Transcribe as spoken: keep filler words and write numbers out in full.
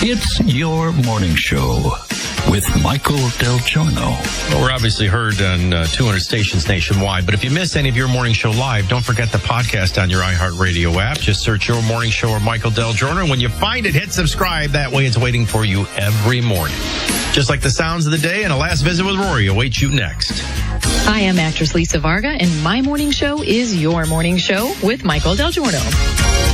It's Your Morning Show with Michael Del Giorno. Well, we're obviously heard on uh, two hundred stations nationwide, but if you miss any of Your Morning Show live, don't forget the podcast on your iHeartRadio app. Just search Your Morning Show or Michael Del Giorno, and when you find it, hit subscribe. That way it's waiting for you every morning. Just like the sounds of the day and a last visit with Rory awaits you next. Hi, I'm actress Lisa Varga, and my morning show is Your Morning Show with Michael Del Giorno.